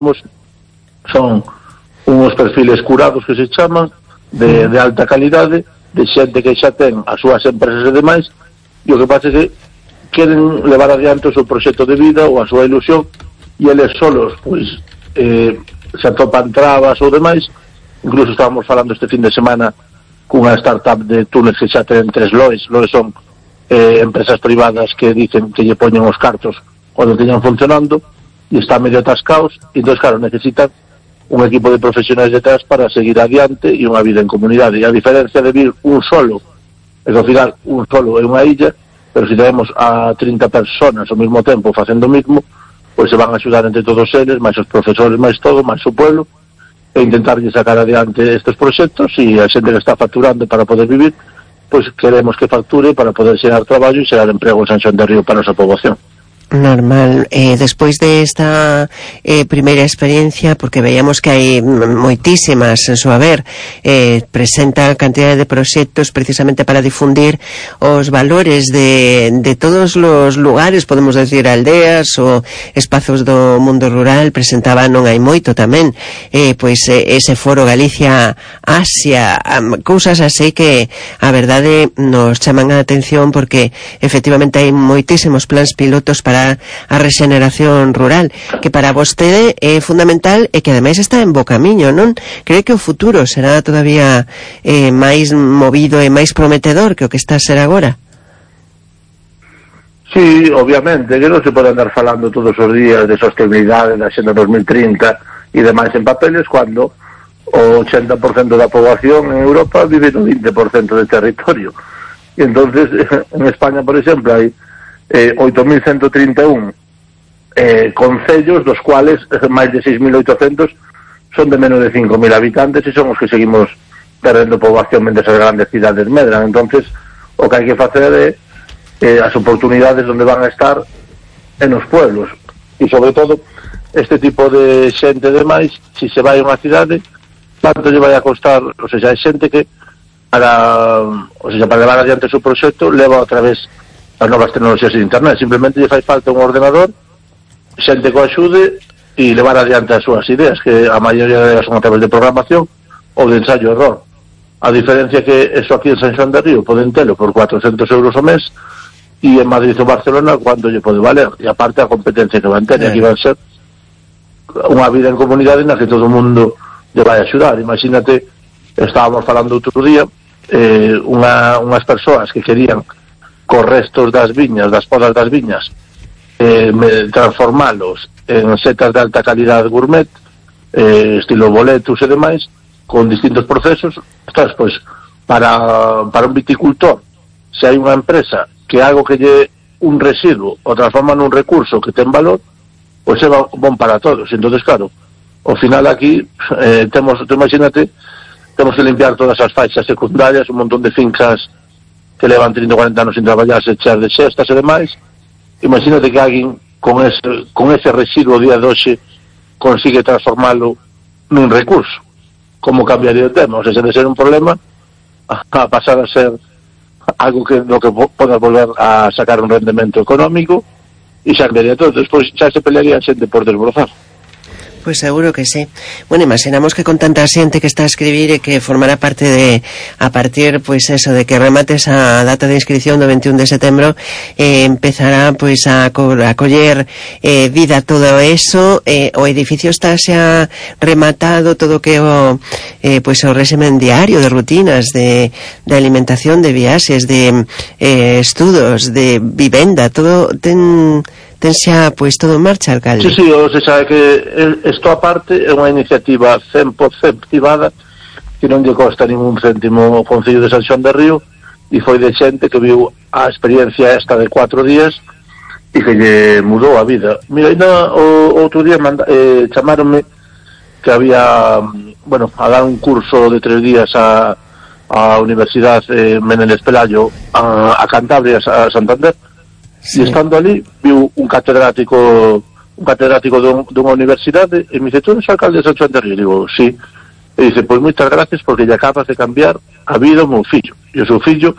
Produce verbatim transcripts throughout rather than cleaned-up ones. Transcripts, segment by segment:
son unos perfiles curados que se chaman de, de alta calidade, de xente que xa ten as súas empresas e demais, e o que pasa é que queren levar adiante o seu proxecto de vida ou a súa ilusión, e eles solos pois eh, se atopan trabas ou demais. Incluso estábamos falando este fin de semana cunha startup de túneles que xa ten tres loes. Loes son eh, empresas privadas que dicen que lle poñen os cartos cando teñan funcionando, e está medio atascados, e entón, claro, necesitan un equipo de profesionais detrás para seguir adiante e unha vida en comunidade. E a diferencia de vir un solo, e que ao final un solo é unha illa, pero se tenemos a trinta personas ao mesmo tempo facendo o mismo, pois se van a axudar entre todos eles, máis os profesores, máis todo, máis o pueblo, e intentarlle sacar adiante estes proxectos, e a xente que está facturando para poder vivir, pois queremos que facture para poder xerar traballo e xerar emprego en San Xoán de Río para a nosa poboación. Normal. Eh, despois de esta eh, primeira experiencia, porque veíamos que hai moitísimas en su haber, eh, presenta cantidad de proxectos precisamente para difundir os valores de, de todos los lugares, podemos decir aldeas ou espazos do mundo rural. Presentaba non hai moito tamén eh, pois eh, ese foro Galicia Asia, um, cousas así que a verdade nos chaman a atención, porque efectivamente hai moitísimos plans pilotos para a regeneración rural, que para vostede é fundamental e que ademais está en bo camiño, non? Cree que o futuro será todavía eh, máis movido e máis prometedor que o que está a ser agora? Sí, obviamente, que non se pode andar falando todos os días de sostenibilidade da Xenda dos mil trinta e demais en papeles, cando o ochenta por cento da poboación en Europa vive no vinte por cento de territorio. E entonces, en España, por exemplo, hai Eh, oito mil ciento trinta e un eh, concellos, dos cuales eh, máis de seis mil oitocentos son de menos de cinco mil habitantes, e son os que seguimos perdendo poboación mentre as grandes cidades medran. Entonces, o que hai que facer é eh, as oportunidades onde van a estar en os pueblos, e sobre todo este tipo de xente demais, se se vai a unha cidade, tanto lle vai a costar, ou seja, hai xente que para, ou seja, para levar adiante o seu proxecto leva a través as novas tecnologías de internet, simplemente lle fai falta un ordenador, xente que o axude e levar adiante as súas ideas, que a maioría delas son a través de programación ou de ensayo error. A diferencia que eso aquí en San Xoán de Río poden telo por cuatrocientos euros ao mes, e en Madrid ou Barcelona cuando lle pode valer, e aparte a competencia que van ter, e aquí van ser unha vida en comunidade na que todo o mundo lle vai axudar. Imagínate, estábamos falando outro día, eh, unha, unhas persoas que querían cos restos das viñas, das podas das viñas, eh, transformalos en setas de alta calidad gourmet, eh, estilo boletus e demais, con distintos procesos. Estás, pois, para, para un viticultor, se hai unha empresa que algo que lle un residuo o transforma nun recurso que ten valor, pois é bon para todos. Entonces, claro, ao final aquí eh, temos, imagínate, temos que limpiar todas as faixas secundarias, un montón de fincas que levan trinta ou cuarenta anos sin traballarse, char de xestas e demais. Imagínate que alguén con ese, con ese residuo día de hoxe consigue transformalo nun recurso. Como cambiaría o tema? O sea, de ser un problema a pasar a ser algo que no que podas volver a sacar un rendemento económico, e xa cambiaría todo. Despois xa se pelearía a xente por desbrozar. Pois seguro que sí. Bueno, imaginamos que con tanta xente que está a escribir e que formará parte de, a partir, pois eso, de que remates a data de inscripción do veintiún de setembro, eh, empezará, pois, a, co a coller eh, vida todo eso. Eh, o edificio está xa rematado, todo que o, eh, pois, o régimen diario de rutinas, de, de alimentación, de viaxes, de eh, estudos, de vivenda, todo ten... ten xa, pois, todo en marcha, alcalde? Sí, sí, o se sabe que isto aparte é unha iniciativa cen por cento privada, que non lle costa ningún céntimo ao Concello de San Xoán de Río, e foi de xente que viu a experiencia esta de cuatro días e que lle mudou a vida. Mira, ainda o outro día manda, eh, chamaronme que había, bueno, a dar un curso de tres días a, a Universidade eh, Menéndez Pelayo, a, a Cantabria, a Santander. Sí. E estando ali, viu un catedrático un catedrático dunha universidade, e me dice: tú eres alcalde de San Xoán de Río? E digo, sí. E dice: pois moitas gracias, porque lle acabas de cambiar a vida ao meu fillo. E o seu fillo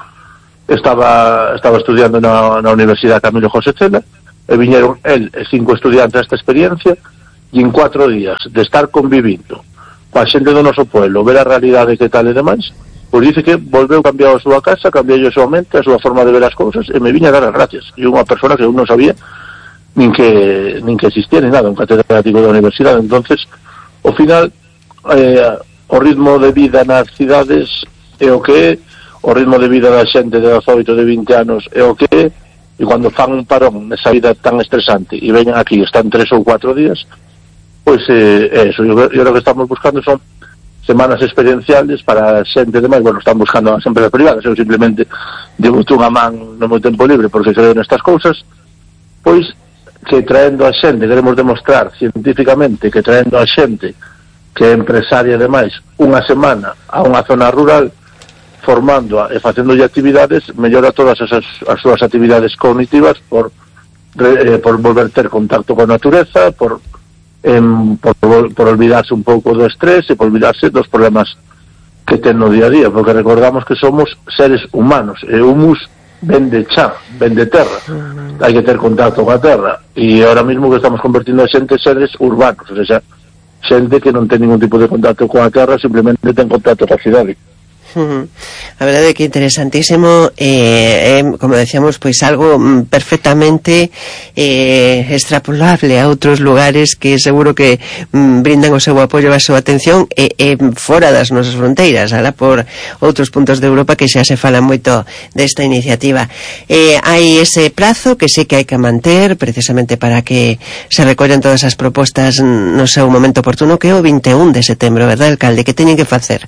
estaba estaba estudiando na, na Universidade Camilo José Cela, e viñeron el e cinco estudiantes a esta experiencia, e en cuatro días de estar convivindo coa xente do noso pueblo, ver a realidade que tal e demais, pois dice que volveu cambiar a súa casa, cambiou a súa mente, a súa forma de ver as cousas, e me viña a dar as gracias. E unha persona que eu non sabía nin que nin que existía ni nada, un catedrático da universidade. Entonces, ao final, eh, o ritmo de vida nas cidades é o que é, o ritmo de vida da xente de dezoito, de vinte anos é o que é, e cando fan un parón nesa vida tan estresante e veñan aquí e están tres ou cuatro días, pois eh, é eso. Eu, eu lo que estamos buscando son semanas experienciales para xente demais. Bueno, están buscando as empresas privadas, eu simplemente digo unha man no meu tempo libre porque creo nestas cousas, pois que traendo a xente, queremos demostrar científicamente que traendo a xente que é empresaria demais unha semana a unha zona rural, formándoa e facéndolle actividades, mellora todas esas, as súas actividades cognitivas por, eh, por volver ter contacto con a natureza, por, eh, por, por olvidarse un pouco do estrés e por olvidarse dos problemas que ten no día a día, porque recordamos que somos seres humanos, e humus ven de chá, ven de terra, hai que ter contacto con a terra, e ahora mismo que estamos convertindo a xente seres urbanos, ou sea, xente que non ten ningún tipo de contacto con a terra, simplemente ten contacto con a cidade. Uh-huh. A verdade é que interesantísimo, eh, eh, como decíamos, pois algo mm, perfectamente eh, extrapolable a outros lugares que seguro que mm, brindan o seu apoio e a súa atención e eh, eh, fora das nosas fronteiras, alá por outros puntos de Europa que xa se fala moito desta iniciativa. Eh, hai ese prazo que sí que hai que manter precisamente para que se recollan todas as propostas no seu momento oportuno, que é o vinte e un de setembro, verdad, alcalde? Que teñen que facer?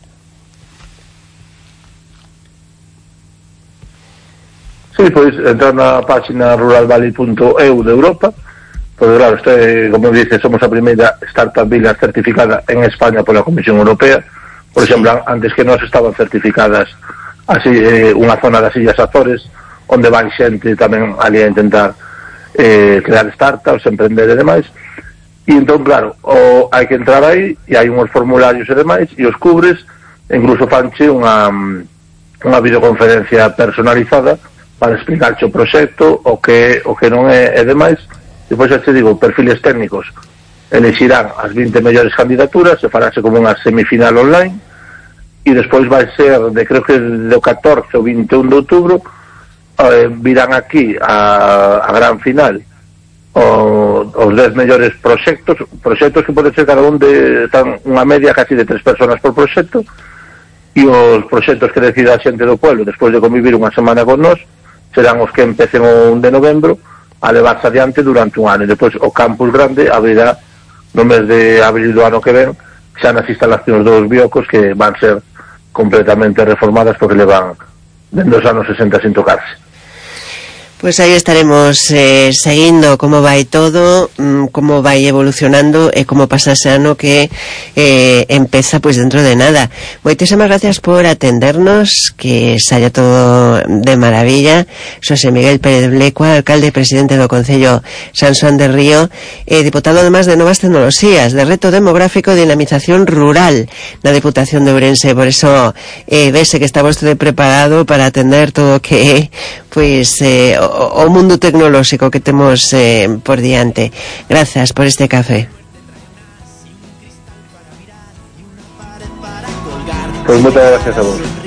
Sí, pois entrar na página rural valley punto e u de Europa, porque claro, este, como dice, somos a primeira startup villa certificada en España pola Comisión Europea. Por exemplo, antes que nós estaban certificadas así, eh, unha zona das Illas Azores, onde van xente tamén ali a intentar eh, crear startups, emprender e demais. E entón, claro, o, hai que entrar aí, e hai uns formularios e demais, e os cubres, e incluso fanche unha, unha videoconferencia personalizada para explicarche o proxecto, o que o que non é, é demais. Depois xa te digo, perfiles técnicos elexirán as vinte mellores candidaturas, se farase como unha semifinal online, e despois vai ser de, creo que do catorce ao vinte e un de outubro, eh, virán aquí a, a gran final o, os dez mellores proxectos proxectos que pode ser cada un de tan unha media casi de tres personas por proxecto, e os proxectos que decida a xente do pueblo despois de convivir unha semana con nós serán os que empecen o un de novembro a levarse adiante durante un ano, e depois o campus grande abrirá no mes de abril do ano que ven, xa nas instalacións dos biocos, que van ser completamente reformadas porque levan dende os anos sesenta sin tocarse. Pois aí estaremos eh, seguindo como vai todo, mm, como vai evolucionando e como pasa ese ano que eh, empeza pois dentro de nada. Moitísimas gracias por atendernos, que saia todo de maravilla. Xosé Miguel Pérez Blecua, alcalde e presidente do Concello San Xoán de Río, e diputado además de Novas Tecnoloxías, de Reto Demográfico e Dinamización Rural na Deputación de Ourense. Por eso eh, vese que está vostede preparado para atender todo o que é pois eh, o, o mundo tecnolóxico que temos eh, por diante. Gracias por este café. Pois moitas gracias a vos.